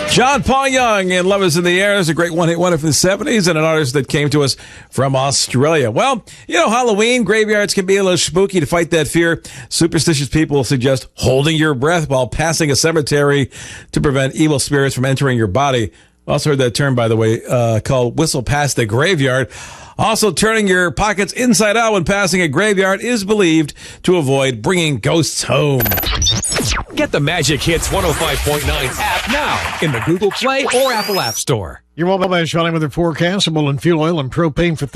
John Paul Young and Love Is in the Air is a great one-hit wonder from the 70s and an artist that came to us from Australia. Well, Halloween, graveyards can be a little spooky. To fight that fear, superstitious people suggest holding your breath while passing a cemetery to prevent evil spirits from entering your body. Also heard that term, by the way, called whistle past the graveyard. Also, turning your pockets inside out when passing a graveyard is believed to avoid bringing ghosts home. Get the Magic Hits 105.9 app now in the Google Play or Apple App Store. Your mobile showing with their forecast, and fuel oil and propane for